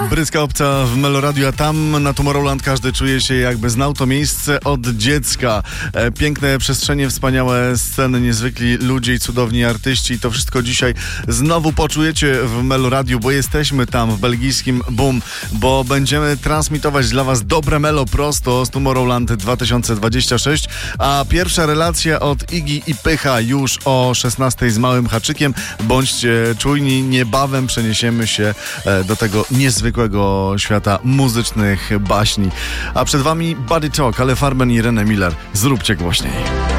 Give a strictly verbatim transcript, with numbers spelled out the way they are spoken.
Bryska obca w Meloradiu, a tam na Tomorrowland każdy czuje się, jakby znał to miejsce od dziecka. E, piękne przestrzenie, wspaniałe sceny, niezwykli ludzie i cudowni artyści. I to wszystko dzisiaj znowu poczujecie w Meloradiu, bo jesteśmy tam w belgijskim Boom, bo będziemy transmitować dla was dobre melo prosto z Tomorrowland dwa tysiące dwadzieścia sześć, a pierwsza relacja od Iggy i Pycha już o szesnastej z małym haczykiem. Bądźcie czujni, niebawem przeniesiemy się do tego niezwykłego świata muzycznych baśni. A przed wami Body Talk, ale Farben i René Miller. Zróbcie głośniej.